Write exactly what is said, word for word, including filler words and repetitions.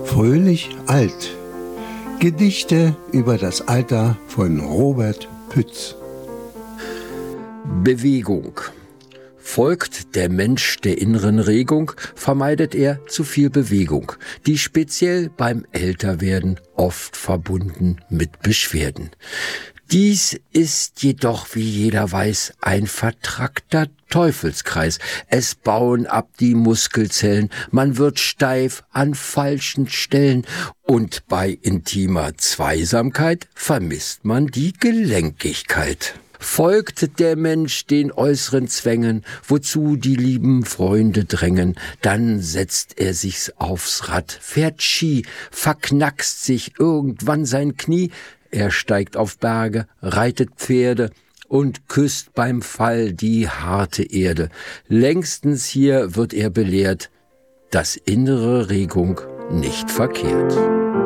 Fröhlich alt. Gedichte über das Alter von Robert Pütz. Bewegung. Folgt der Mensch der inneren Regung, vermeidet er zu viel Bewegung, die speziell beim Älterwerden oft verbunden mit Beschwerden. Dies ist jedoch, wie jeder weiß, ein vertrackter Teufelskreis. Es bauen ab die Muskelzellen, man wird steif an falschen Stellen und bei intimer Zweisamkeit vermisst man die Gelenkigkeit. Folgt der Mensch den äußeren Zwängen, wozu die lieben Freunde drängen, dann setzt er sich's aufs Rad, fährt Ski, verknackst sich irgendwann sein Knie, er steigt auf Berge, reitet Pferde und küsst beim Fall die harte Erde. Längstens hier wird er belehrt, dass innere Regung nicht verkehrt.